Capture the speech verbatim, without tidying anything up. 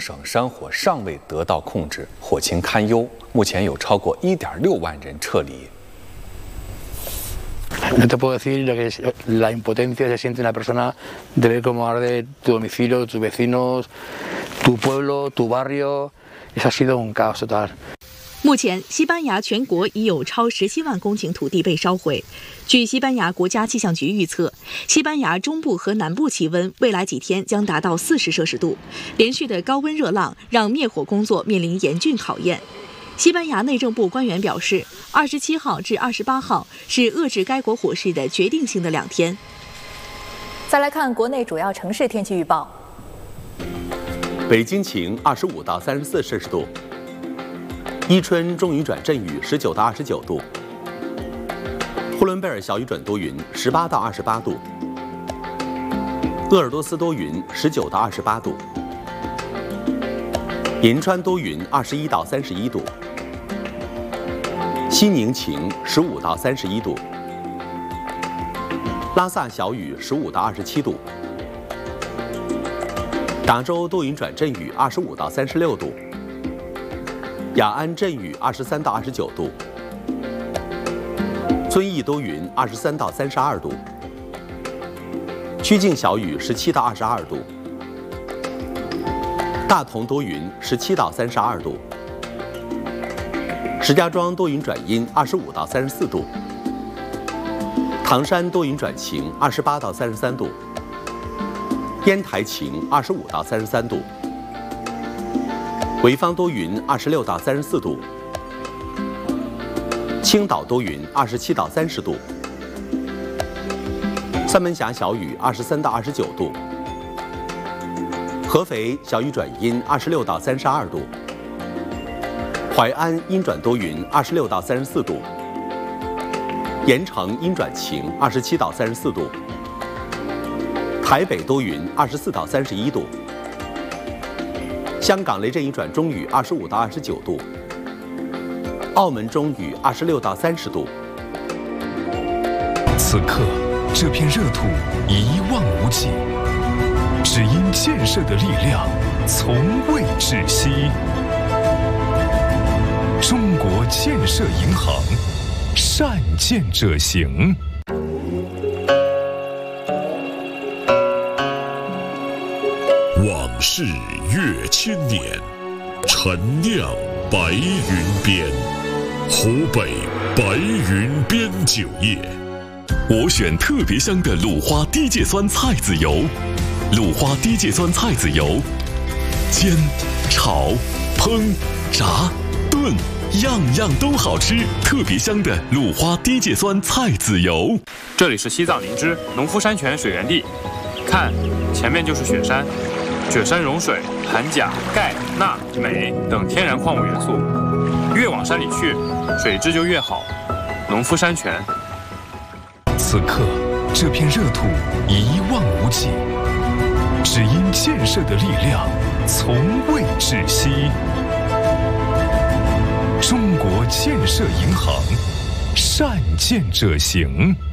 省山火尚未得到控制，火情堪忧，目前有超过一点六万人撤离。 No te puedo decir lo que es la impotencia que siente una persona de ver cómo arde tu domicilio, tus vecinos, tu pueblo, tu barrio. Eso ha sido un caos total. 目前，西班牙全国已有超十七万公顷土地被烧毁。据西班牙国家气象局预测，西班牙中部和南部气温未来几天将达到四十摄氏度，连续的高温热浪让灭火工作面临严峻考验。 西班牙内政部官员表示，二十七号至二十八号是遏制该国火势的决定性的两天。 再来看国内主要城市天气预报： 北京晴，二十五到三十四摄氏度；伊春中雨转阵雨，十九到二十九度；呼伦贝尔小雨转多云，十八到二十八度；鄂尔多斯多云，十九到二十八度；银川多云，二十一到三十一度。 西宁晴，十五到三十一度；拉萨小雨，十五到二十七度；达州多云转阵雨，二十五到三十六度；雅安阵雨，二十三到二十九度；遵义多云，二十三到三十二度；曲靖小雨，十七到二十二度；大同多云，十七到三十二度。 石家庄多云转阴，二十五到三十四度；唐山多云转晴，二十八到三十三度；烟台晴，二十五到三十三度；潍坊多云，二十六到三十四度；青岛多云，二十七到三十度；三门峡小雨，二十三到二十九度；合肥小雨转阴，二十六到三十二度。 淮安阴转多云，二十六到三十四度；盐城阴转晴，二十七到三十四度；台北多云，二十四到三十一度；香港雷阵雨转中雨，二十五到二十九度；澳门中雨，二十六到三十度。 此刻，这片热土一望无际，只因建设的力量从未窒息。 中国建设银行，善建者行。 往事越千年，陈酿白云边，湖北白云边酒业。 我选特别香的鲁花低芥酸菜籽油，鲁花低芥酸菜籽油，煎、炒、烹、炸。 炖样样都好吃，特别香的鲁花低芥酸菜籽油。 这里是西藏林芝农夫山泉水源地，看，前面就是雪山，雪山融水含钾、钙、钠、镁等天然矿物元素，越往山里去，水质就越好。农夫山泉。 此刻，这片热土一望无际，只因建设的力量从未窒息。 中国建设银行，善建者行。